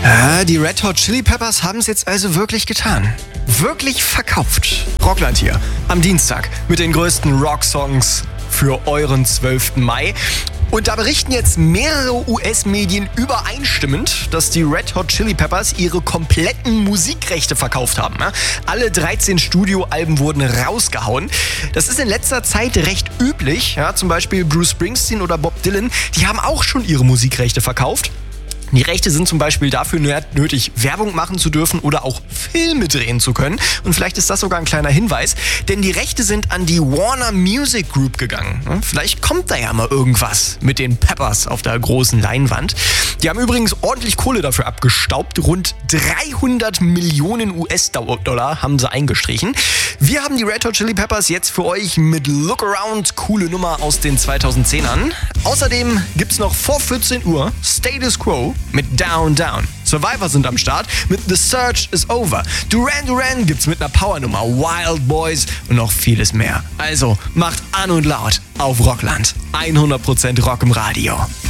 Die Red Hot Chili Peppers haben es jetzt also wirklich getan. Wirklich verkauft. Rockland hier am Dienstag mit den größten Rocksongs für euren 12. Mai. Und da berichten jetzt mehrere US-Medien übereinstimmend, dass die Red Hot Chili Peppers ihre kompletten Musikrechte verkauft haben. Alle 13 Studioalben wurden rausgehauen. Das ist in letzter Zeit recht üblich. Ja, zum Beispiel Bruce Springsteen oder Bob Dylan, die haben auch schon ihre Musikrechte verkauft. Die Rechte sind zum Beispiel dafür nötig, Werbung machen zu dürfen oder auch Filme drehen zu können. Und vielleicht ist das sogar ein kleiner Hinweis, denn die Rechte sind an die Warner Music Group gegangen. Vielleicht kommt da ja mal irgendwas mit den Peppers auf der großen Leinwand. Die haben übrigens ordentlich Kohle dafür abgestaubt. Rund 300 Millionen US-Dollar haben sie eingestrichen. Wir haben die Red Hot Chili Peppers jetzt für euch mit Look Around, coole Nummer aus den 2010ern. Außerdem gibt's noch vor 14 Uhr Status Quo mit Down Down. Survivor sind am Start mit The Search is Over. Duran Duran gibt's mit einer Powernummer, Wild Boys und noch vieles mehr. Also macht an und laut auf Rockland. 100% Rock im Radio.